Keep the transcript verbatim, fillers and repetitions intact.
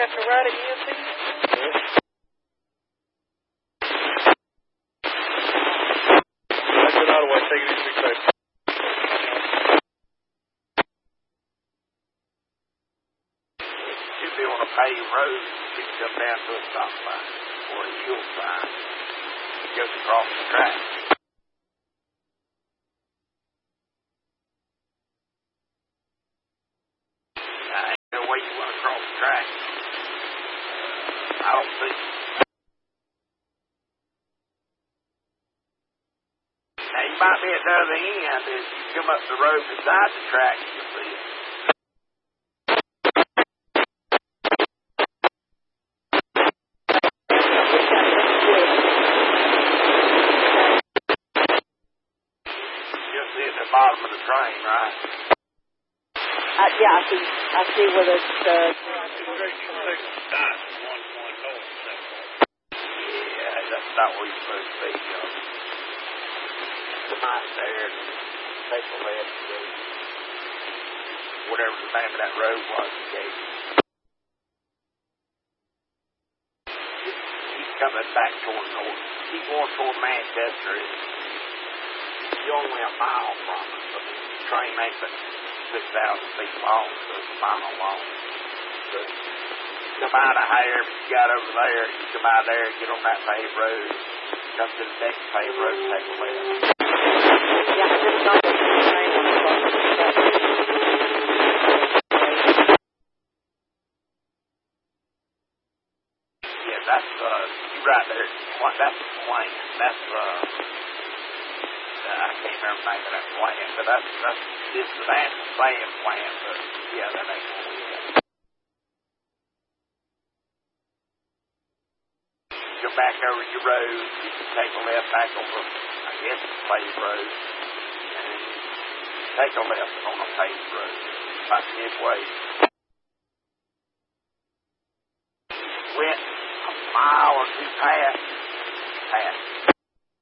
have to ride again, too? Yes. Exit Ottawa, take it easy, babe. Should be on a paved road. You can come down to a stop sign or a yield sign. It goes across the track. Now, ain't no way you want to cross the track. I don't see. Now, you might be at the other end. If you come up the road beside the track, you'll see it. You'll see at the bottom of the train, right? Uh, yeah, I see. I see where the... Uh, Yeah, that's not where you're supposed to be, you know. Come out there and take a left and go. Whatever the name of that road was, you gave me. Keep coming back toward north. Keep going toward Manchester. You're only a mile from it, but the train ain't but six thousand feet long, so it's a mile long. So come out of however you got over there, you come out there, get on that paved road, come to the next paved road, take a left. yeah, I just saw the train on the bottom of the track. Yeah, that's, uh, you right there. What, that's the plan. That's, uh, I can't remember the name of that plan, but that's, that's, this is the same plan, but yeah, that ain't what we got. Go back over your road, you can take a left back over, I guess it's a paved road, and then take a left on a paved road, about midway. Went a mile or two past, past